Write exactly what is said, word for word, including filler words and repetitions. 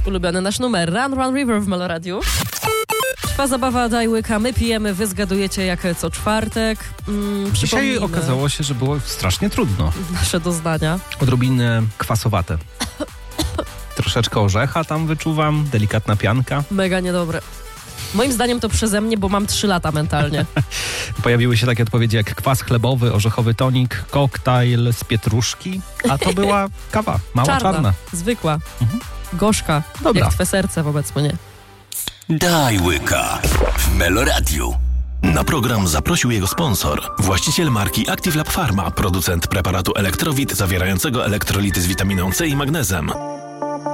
ulubiony nasz numer Run Run River w Meloradiu. Trwa zabawa Daj łyka, my pijemy, wy zgadujecie jak co czwartek. Mm, Dzisiaj okazało się, że było strasznie trudno. Nasze doznania. Odrobinę kwasowate. Troszeczkę orzecha tam wyczuwam, delikatna pianka. Mega niedobre. Moim zdaniem to przeze mnie, bo mam trzy lata mentalnie. Pojawiły się takie odpowiedzi jak kwas chlebowy, orzechowy tonik, koktajl z pietruszki, a to była kawa, mała czarna. czarna. Zwykła, mhm. gorzka, Dobra. jak twe serce wobec mnie. Daj łyka w Meloradiu. Na program zaprosił jego sponsor, właściciel marki Active Lab Pharma, producent preparatu Elektrowit zawierającego elektrolity z witaminą C i magnezem.